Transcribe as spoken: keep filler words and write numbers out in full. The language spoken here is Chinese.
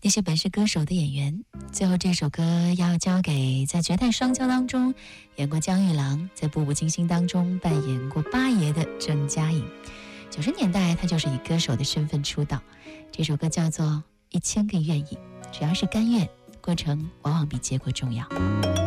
那些本是歌手的演员。最后这首歌要交给在《绝代双骄》当中演过江玉郎，在《步步惊心》当中扮演过八爷的郑嘉颖。九十年代他就是以歌手的身份出道，这首歌叫做《一千个愿意》，只要是甘愿，过程往往比结果重要。